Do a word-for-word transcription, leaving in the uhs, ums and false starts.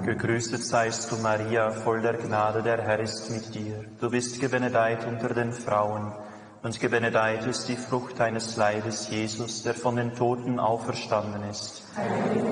Gegrüßet seist du, Maria, voll der Gnade, der Herr ist mit dir. Du bist gebenedeit unter den Frauen, und gebenedeit ist die Frucht deines Leibes, Jesus, der von den Toten auferstanden ist. Heilige